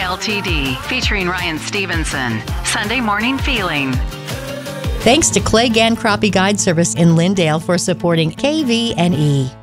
LTD, featuring Ryan Stevenson. Sunday Morning Feeling. Thanks to Clay Gann Crappie Guide Service in Lindale for supporting KVNE.